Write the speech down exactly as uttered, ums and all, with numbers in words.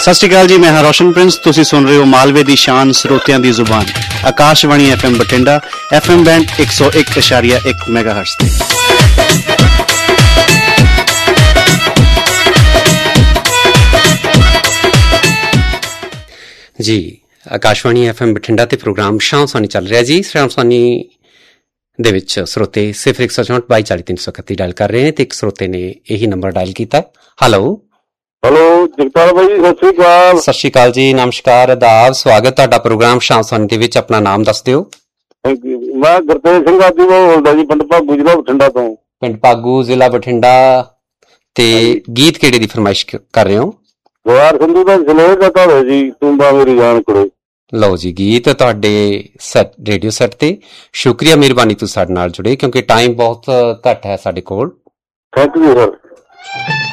ਸਤਿ ਸ਼੍ਰੀ ਅਕਾਲ ਜੀ, ਮੈਂ ਹਾਂ ਰੋਸ਼ਨ ਪ੍ਰਿੰਸ। ਤੁਸੀਂ ਸੁਣ ਰਹੇ ਹੋ ਮਾਲਵੇ ਦੀ ਸ਼ਾਨ, ਸਰੋਤਿਆਂ ਦੀ ਜ਼ੁਬਾਨ, Akashvani F M Bathinda, F M band ਇੱਕ ਸੌ ਇੱਕ ਇਸ਼ਾਰੀਆ ਇੱਕ ਮੈਗਾਹਰਟਜ਼ ਤੇ। ਜੀ, ਆਕਾਸ਼ਵਾਣੀ ਐਫ ਐਮ ਬਠਿੰਡਾ ਤੇ ਪ੍ਰੋਗਰਾਮ ਸ਼ਾਮ ਸਾਨੀ ਚੱਲ ਰਿਹਾ ਜੀ। ਸ਼ਾਮ ਸਾਨੀ ਦੇ ਵਿੱਚ ਸਰੋਤੇ ਸਿਫਰ ਇੱਕ ਸੌ ਚੌਂਹਠ ਬਾਈ ਚਾਲੀ ਤਿੰਨ ਸੌ ਇਕੱਤੀ ਡਾਇਲ ਕਰ ਰਹੇ ਨੇ ਤੇ ਇੱਕ ਸਰੋਤੇ ਨੇ ਇਹੀ ਨੰਬਰ ਡਾਇਲ ਕੀਤਾ। ਹੈਲੋ ਹੈਲੋ ਜਗਤਾਰ ਭਾਈ, ਸਤਿ ਸ਼੍ਰੀ ਅਕਾਲ। ਸਤਿ ਸ਼੍ਰੀ ਅਕਾਲ ਜੀ, ਨਮਸਕਾਰ, ਆਦਾਬ, ਸਵਾਗਤ ਤੁਹਾਡਾ ਪ੍ਰੋਗਰਾਮ ਸ਼ਾਮ ਸਾਨੀ ਦੇ ਵਿੱਚ। ਆਪਣਾ ਨਾਮ ਦੱਸ ਦਿਓ। ਮੈਂ ਗੁਰਤੇਜ ਸਿੰਘ ਆਦੀ ਬੋਲਦਾ ਜੀ, ਪਿੰਡ ਭਾਗੂ, ਜ਼ਿਲ੍ਹਾ ਬਠਿੰਡਾ ਤੋਂ। ਪਿੰਡ ਭਾਗੂ, ਜ਼ਿਲ੍ਹਾ ਬਠਿੰਡਾ। ਤੇ ਗੀਤ ਕਿਹੜੇ ਦੀ ਫਰਮਾਇਸ਼ ਕਰ ਰਹੇ ਹੋ? ਗਵਾਰ ਸੰਧੂ ਦਾ ਸਨੇਹ ਦਾ ਘਰ ਹੈ ਜੀ, ਤੂੰ ਬਾ ਮੇਰੀ ਜਾਨ ਕੁੜੇ। ਲਓ ਜੀ, ਗੀਤ ਤੁਹਾਡੇ ਸੈਟ ਰੇਡੀਓ ਸੈਟ ਤੇ। ਸ਼ੁਕਰੀਆ, ਮਿਹਰਬਾਨੀ ਤੁਸੀਂ ਸਾਡੇ ਨਾਲ ਜੁੜੇ, ਕਿਉਂਕਿ ਟਾਈਮ ਬਹੁਤ ਘੱਟ ਹੈ ਸਾਡੇ ਕੋਲ। Thank you sir.